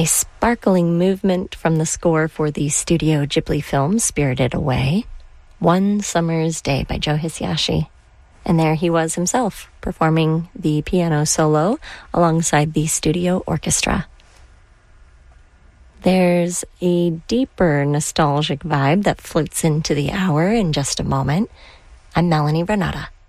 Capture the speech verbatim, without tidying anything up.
a sparkling movement from the score for the Studio Ghibli film Spirited Away, One Summer's Day by Joe Hisaishi. And there he was himself, performing the piano solo alongside the studio orchestra. There's a deeper nostalgic vibe that floats into the hour in just a moment. I'm Melanie Renata.